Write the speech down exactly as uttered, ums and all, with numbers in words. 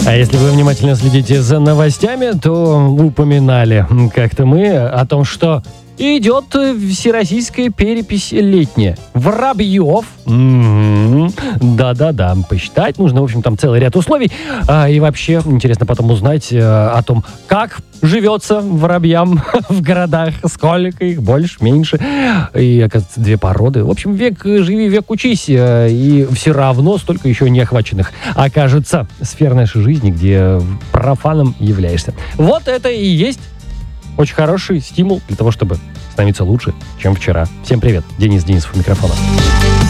А если вы внимательно следите за новостями, то упоминали как-то мы о том, что идет всероссийская перепись летняя. Воробьев. М-м-м. Да-да-да, посчитать нужно. В общем, там целый ряд условий. А, и вообще, интересно потом узнать а, о том, как живется воробьям в городах, сколько их, больше, меньше. И, оказывается, две породы. В общем, век живи, век учись. И все равно столько еще не охваченных окажется сфер нашей жизни, где профаном являешься. Вот это и есть очень хороший стимул для того, чтобы становиться лучше, чем вчера. Всем привет. Денис Денисов у микрофона.